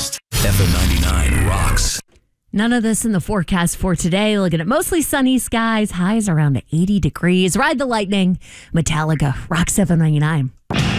Breakfast. FM 99 rocks. None of this in the forecast for today. Looking at mostly sunny skies, highs around 80 degrees. Ride the lightning. Metallica, Rock 799.